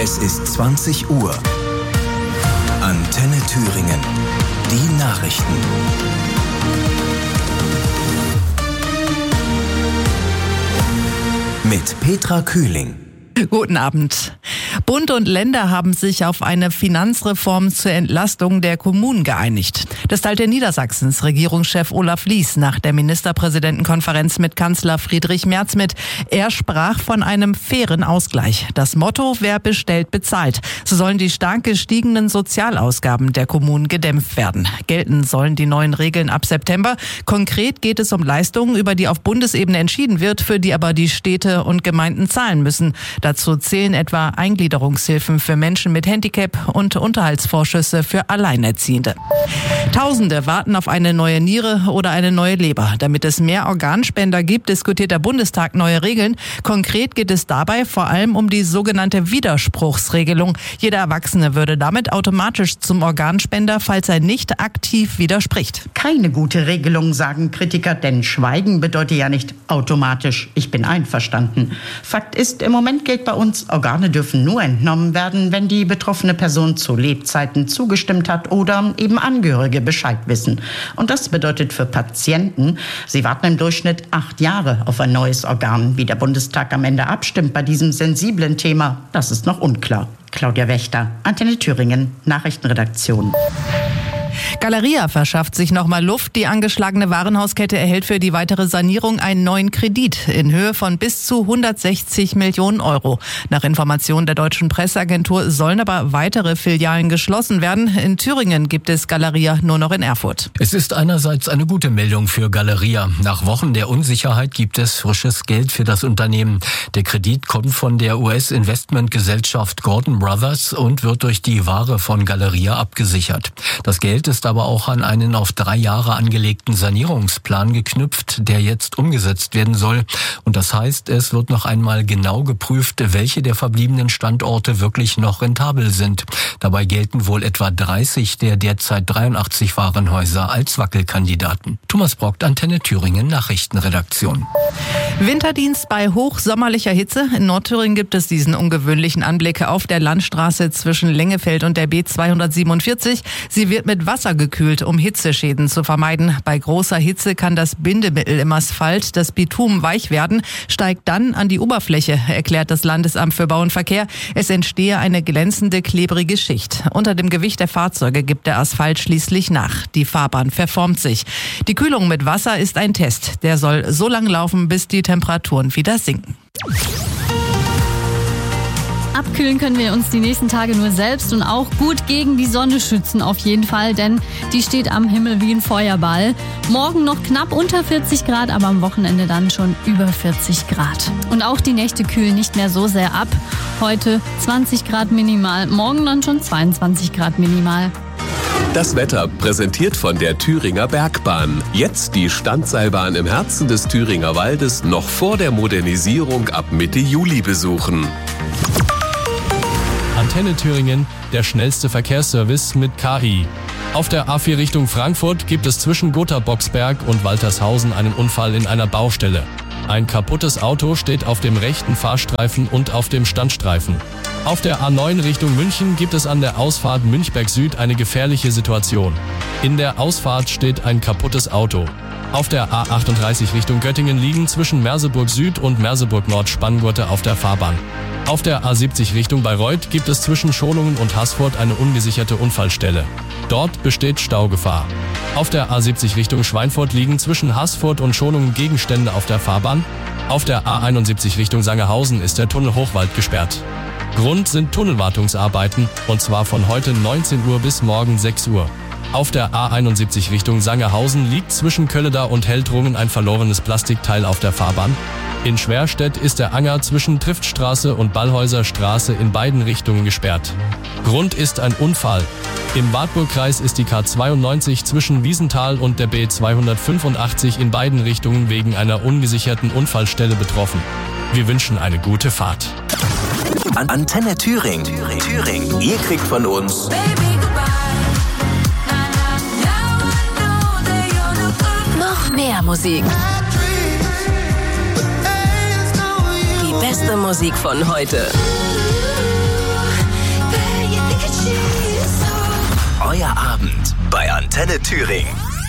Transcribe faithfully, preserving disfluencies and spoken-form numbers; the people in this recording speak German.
Es ist zwanzig Uhr. Antenne Thüringen. Die Nachrichten. Mit Petra Kühling. Guten Abend. Bund und Länder haben sich auf eine Finanzreform zur Entlastung der Kommunen geeinigt. Das teilte Niedersachsens Regierungschef Olaf Lies nach der Ministerpräsidentenkonferenz mit Kanzler Friedrich Merz mit. Er sprach von einem fairen Ausgleich. Das Motto: Wer bestellt, bezahlt. So sollen die stark gestiegenen Sozialausgaben der Kommunen gedämpft werden. Gelten sollen die neuen Regeln ab September. Konkret geht es um Leistungen, über die auf Bundesebene entschieden wird, für die aber die Städte und Gemeinden zahlen müssen. Dazu zählen etwa Eingliederungshilfen für Menschen mit Handicap und Unterhaltsvorschüsse für Alleinerziehende. Tausende warten auf eine neue Niere oder eine neue Leber. Damit es mehr Organspender gibt, diskutiert der Bundestag neue Regeln. Konkret geht es dabei vor allem um die sogenannte Widerspruchsregelung. Jeder Erwachsene würde damit automatisch zum Organspender, falls er nicht aktiv widerspricht. Keine gute Regelung, sagen Kritiker, denn Schweigen bedeutet ja nicht automatisch, ich bin einverstanden. Fakt ist, im Moment gilt bei uns, Organe dürfen nur entnommen werden, wenn die betroffene Person zu Lebzeiten zugestimmt hat oder eben Angehörige Bescheid wissen. Und das bedeutet für Patienten, sie warten im Durchschnitt acht Jahre auf ein neues Organ. Wie der Bundestag am Ende abstimmt bei diesem sensiblen Thema, das ist noch unklar. Claudia Wächter, Antenne Thüringen, Nachrichtenredaktion. Galeria verschafft sich nochmal Luft. Die angeschlagene Warenhauskette erhält für die weitere Sanierung einen neuen Kredit in Höhe von bis zu hundertsechzig Millionen Euro. Nach Informationen der deutschen Presseagentur sollen aber weitere Filialen geschlossen werden. In Thüringen gibt es Galeria nur noch in Erfurt. Es ist einerseits eine gute Meldung für Galeria. Nach Wochen der Unsicherheit gibt es frisches Geld für das Unternehmen. Der Kredit kommt von der U S-Investmentgesellschaft Gordon Brothers und wird durch die Ware von Galeria abgesichert. Das Geld ist aber auch an einen auf drei Jahre angelegten Sanierungsplan geknüpft, der jetzt umgesetzt werden soll. Und das heißt, es wird noch einmal genau geprüft, welche der verbliebenen Standorte wirklich noch rentabel sind. Dabei gelten wohl etwa dreißig der derzeit dreiundachtzig Warenhäuser als Wackelkandidaten. Thomas Brockt, Antenne Thüringen, Nachrichtenredaktion. Winterdienst bei hochsommerlicher Hitze. In Nordthüringen gibt es diesen ungewöhnlichen Anblick auf der Landstraße zwischen Lengefeld und der B zweihundertsiebenundvierzig. Sie wird mit Wasser gekühlt, um Hitzeschäden zu vermeiden. Bei großer Hitze kann das Bindemittel im Asphalt, das Bitumen, weich werden, steigt dann an die Oberfläche, erklärt das Landesamt für Bau und Verkehr. Es entstehe eine glänzende, klebrige Schicht. Unter dem Gewicht der Fahrzeuge gibt der Asphalt schließlich nach. Die Fahrbahn verformt sich. Die Kühlung mit Wasser ist ein Test. Der soll so lange laufen, bis die Temperaturen wieder sinken. Abkühlen können wir uns die nächsten Tage nur selbst und auch gut gegen die Sonne schützen auf jeden Fall, denn die steht am Himmel wie ein Feuerball. Morgen noch knapp unter vierzig Grad, aber am Wochenende dann schon über vierzig Grad. Und auch die Nächte kühlen nicht mehr so sehr ab. Heute zwanzig Grad minimal, morgen dann schon zweiundzwanzig Grad minimal. Das Wetter präsentiert von der Thüringer Bergbahn. Jetzt die Standseilbahn im Herzen des Thüringer Waldes noch vor der Modernisierung ab Mitte Juli besuchen. Antenne Thüringen, der schnellste Verkehrsservice mit K I. Auf der A vier Richtung Frankfurt gibt es zwischen Gotha-Boxberg und Waltershausen einen Unfall in einer Baustelle. Ein kaputtes Auto steht auf dem rechten Fahrstreifen und auf dem Standstreifen. Auf der A neun Richtung München gibt es an der Ausfahrt Münchberg Süd eine gefährliche Situation. In der Ausfahrt steht ein kaputtes Auto. Auf der A achtunddreißig Richtung Göttingen liegen zwischen Merseburg Süd und Merseburg Nord Spanngurte auf der Fahrbahn. Auf der A siebzig Richtung Bayreuth gibt es zwischen Schonungen und Haßfurt eine ungesicherte Unfallstelle. Dort besteht Staugefahr. Auf der A siebzig Richtung Schweinfurt liegen zwischen Haßfurt und Schonungen Gegenstände auf der Fahrbahn. Auf der A einundsiebzig Richtung Sangerhausen ist der Tunnel Hochwald gesperrt. Grund sind Tunnelwartungsarbeiten, und zwar von heute neunzehn Uhr bis morgen sechs Uhr. Auf der A einundsiebzig Richtung Sangerhausen liegt zwischen Kölleda und Heldrungen ein verlorenes Plastikteil auf der Fahrbahn. In Schwerstedt ist der Anger zwischen Triftstraße und Ballhäuser Straße in beiden Richtungen gesperrt. Grund ist ein Unfall. Im Wartburgkreis ist die K zweiundneunzig zwischen Wiesenthal und der B zweihundertfünfundachtzig in beiden Richtungen wegen einer ungesicherten Unfallstelle betroffen. Wir wünschen eine gute Fahrt. An Antenne Thüringen. Thüringen. Ihr kriegt von uns noch mehr Musik. Die beste Musik von heute. Der Abend bei Antenne Thüringen.